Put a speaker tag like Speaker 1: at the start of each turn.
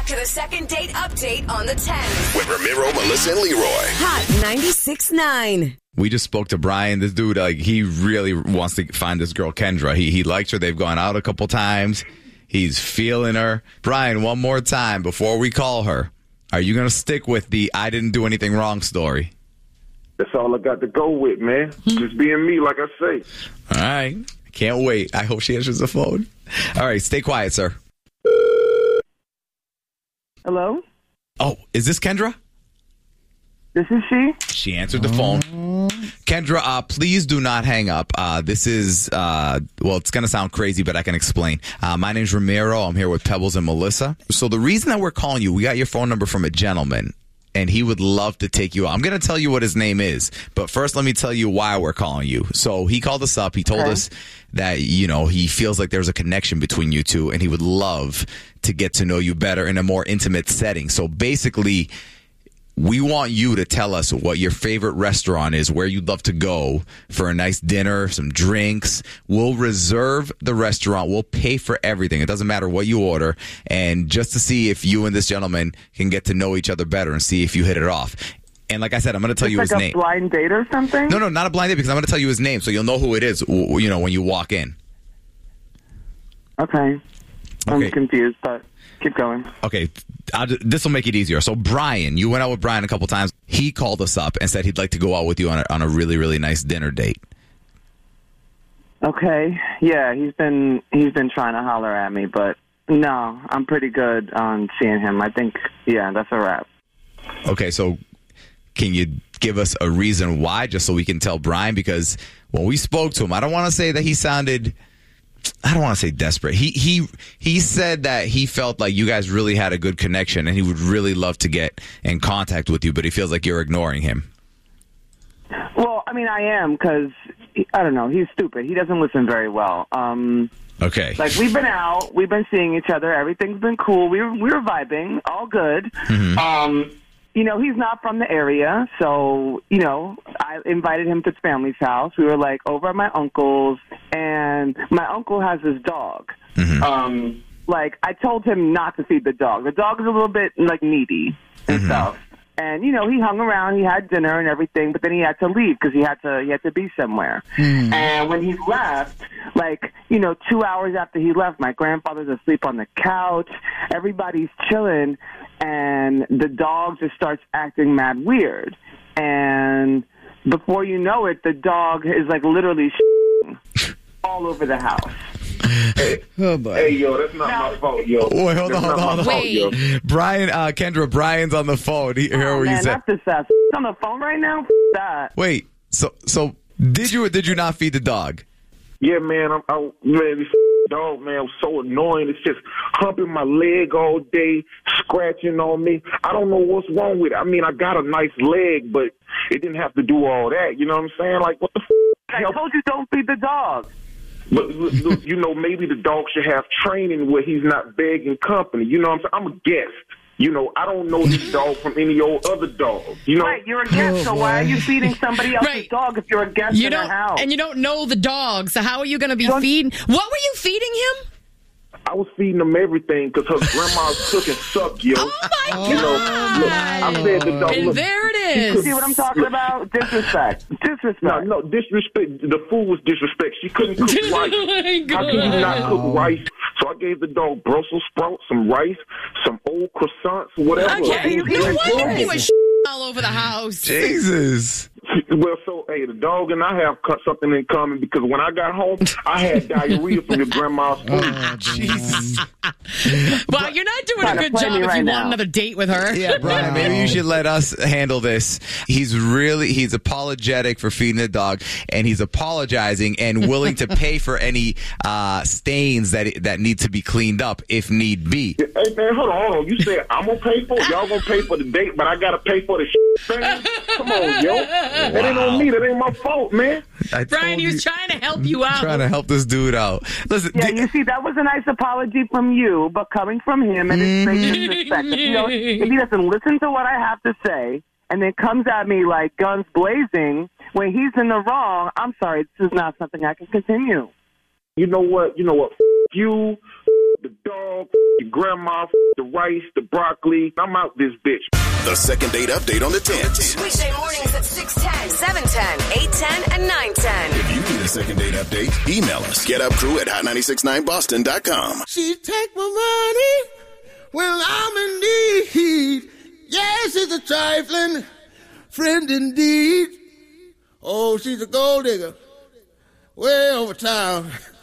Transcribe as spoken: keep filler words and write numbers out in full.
Speaker 1: back to the second date update on the ten.
Speaker 2: With Ramiro, Melissa, and Leroy.
Speaker 1: Hot ninety-six point nine.
Speaker 3: We just spoke to Brian. This dude, like, he really wants to find this girl, Kendra. He he likes her. They've gone out a couple times. He's feeling her. Brian, one more time before we call her. Are you going to stick with the I didn't do anything wrong story?
Speaker 4: That's all I got to go with, man. Just being me, like I say.
Speaker 3: All right. Can't wait. I hope she answers the phone. All right. Stay quiet, sir.
Speaker 5: Hello?
Speaker 3: Oh, is this Kendra?
Speaker 5: This is she?
Speaker 3: She answered the phone. Kendra, uh, please do not hang up. Uh, this is, uh, well, it's going to sound crazy, but I can explain. Uh, my name's Ramiro. I'm here with Pebbles and Melissa. So the reason that we're calling you, we got your phone number from a gentleman, and he would love to take you out. I'm going to tell you what his name is, but first let me tell you why we're calling you. So he called us up. He told okay. us that, you know, he feels like there's a connection between you two, and he would love to get to know you better in a more intimate setting. So basically, we want you to tell us what your favorite restaurant is, where you'd love to go for a nice dinner, some drinks. We'll reserve the restaurant. We'll pay for everything. It doesn't matter what you order. And just to see if you and this gentleman can get to know each other better and see if you hit it off. And like I said, I'm going to tell
Speaker 5: it's
Speaker 3: you
Speaker 5: like
Speaker 3: his
Speaker 5: a
Speaker 3: name.
Speaker 5: Blind date or something?
Speaker 3: No, no, not a blind date, because I'm going to tell you his name so you'll know who it is, you know, when you walk in.
Speaker 5: Okay. I'm
Speaker 3: Okay.
Speaker 5: confused, but keep going.
Speaker 3: Okay, this will make it easier. So Brian, you went out with Brian a couple times. He called us up and said he'd like to go out with you on a, on a really, really nice dinner date.
Speaker 5: Okay. Yeah, he's been he's been trying to holler at me, but no, I'm pretty good on seeing him. I think, yeah, that's a wrap.
Speaker 3: Okay, so can you give us a reason why, just so we can tell Brian? Because when we spoke to him, I don't want to say that he sounded... I don't want to say desperate. He he he said that he felt like you guys really had a good connection and he would really love to get in contact with you, but he feels like you're ignoring him.
Speaker 5: Well, I mean, I am because, I don't know, he's stupid. He doesn't listen very well. Um,
Speaker 3: okay.
Speaker 5: Like, we've been out. We've been seeing each other. Everything's been cool. We were, we were vibing. All good.
Speaker 3: Mm-hmm.
Speaker 5: Um, you know, he's not from the area, so, you know, I invited him to his family's house. We were, like, over at my uncle's, and my uncle has his dog.
Speaker 3: Mm-hmm.
Speaker 5: Um, like, I told him not to feed the dog. The dog is a little bit, like, needy and
Speaker 3: Mm-hmm.
Speaker 5: stuff. And, you know, he hung around, he had dinner and everything, but then he had to leave because he had to he had to be somewhere.
Speaker 3: Mm.
Speaker 5: And when he left, like, you know, two hours after he left, my grandfather's asleep on the couch, everybody's chilling, and the dog just starts acting mad weird. And before you know it, the dog is, like, literally all over the house.
Speaker 4: Hey,
Speaker 3: oh, boy.
Speaker 4: hey, yo, that's not
Speaker 5: Now,
Speaker 4: my fault, yo.
Speaker 3: Wait, hold on,
Speaker 4: That's
Speaker 3: hold
Speaker 4: not
Speaker 3: on,
Speaker 4: my
Speaker 3: hold on.
Speaker 4: fault, yo.
Speaker 3: Brian, uh, Kendra, Brian's on the phone. He, hear
Speaker 5: Oh,
Speaker 3: what you
Speaker 5: man,
Speaker 3: said.
Speaker 5: not this ass. on the phone right now? F- that.
Speaker 3: Wait, so so did you or did you not feed the dog?
Speaker 4: Yeah, man, I'm, I, man, this dog, man, was so annoying. It's just humping my leg all day, scratching on me. I don't know what's wrong with it. I mean, I got a nice leg, but it didn't have to do all that. You know what I'm saying? Like, what the f***?
Speaker 5: I told you don't feed the dog.
Speaker 4: But, look, you know, maybe the dog should have training where he's not begging company. You know what I'm saying? I'm a guest. You know, I don't know this dog from any old other dog. You know?
Speaker 5: Right, you're a guest,
Speaker 6: Oh,
Speaker 5: so why are
Speaker 6: boy.
Speaker 5: you feeding somebody else's
Speaker 6: Right.
Speaker 5: dog if you're a guest
Speaker 6: You
Speaker 5: in
Speaker 6: don't,
Speaker 5: a house?
Speaker 6: and you don't know the dog, so how are you going to be
Speaker 5: Don't-
Speaker 6: feeding? What were you feeding him?
Speaker 4: I was feeding him everything because her grandma's cook and suck, yo.
Speaker 6: Oh, my
Speaker 4: You know,
Speaker 6: God.
Speaker 4: look, I said the dog,
Speaker 6: And
Speaker 4: look,
Speaker 6: there it
Speaker 5: You
Speaker 6: is.
Speaker 5: see what I'm talking about? Disrespect. Disrespect.
Speaker 4: No, no, disrespect. The food was disrespect. She couldn't cook
Speaker 6: Oh,
Speaker 4: rice.
Speaker 6: my
Speaker 4: How can you not
Speaker 6: God.
Speaker 4: cook rice? So I gave the dog Brussels sprouts, some rice, some old croissants, whatever.
Speaker 6: Okay,
Speaker 5: you
Speaker 6: no
Speaker 5: can't
Speaker 6: wonder
Speaker 5: do
Speaker 6: he
Speaker 5: it.
Speaker 6: was all over the house.
Speaker 3: Jesus.
Speaker 4: Well, so, hey, the dog and I have cut something in common because when I got home, I had diarrhea from your grandma's food.
Speaker 3: Oh, Jesus.
Speaker 6: Well, you're not doing a
Speaker 5: Trying to
Speaker 6: good
Speaker 5: play
Speaker 6: job
Speaker 5: me
Speaker 6: if
Speaker 5: right
Speaker 6: you
Speaker 5: now.
Speaker 6: want another date with her.
Speaker 3: Yeah, Brian, maybe you should let us handle this. He's really, he's apologetic for feeding the dog, and he's apologizing and willing to pay for any uh, stains that that need to be cleaned up if need be.
Speaker 4: Hey, man, hold on, hold on. You said I'm going to pay for it. Y'all going to pay for the date, but I got to pay for the shit thing? Come on, yo. That ain't on me. That ain't my fault, man.
Speaker 3: I
Speaker 6: Brian,
Speaker 3: told
Speaker 6: he was
Speaker 3: you-
Speaker 6: trying to help you out.
Speaker 3: trying to help this dude out. Listen,
Speaker 5: Yeah,
Speaker 3: di-
Speaker 5: you see, that was a nice apology from you, but coming from him and it's straight disrespect. You know, if he doesn't listen to what I have to say and then comes at me like guns blazing when he's in the wrong, I'm sorry, this is not something I can continue.
Speaker 4: You know what? You know what? F- you, the dog, your grandma, the rice, the broccoli. I'm out this bitch.
Speaker 2: The second date update on the tens.
Speaker 1: Weekday mornings at six ten, seven ten, eight ten, and nine ten.
Speaker 2: If you need a second date update, email us. GetUpCrew at hot nine six nine boston dot com.
Speaker 7: She take my money when I'm in need. Yes, it's a trifling friend indeed. Oh, she's a gold digger way over town.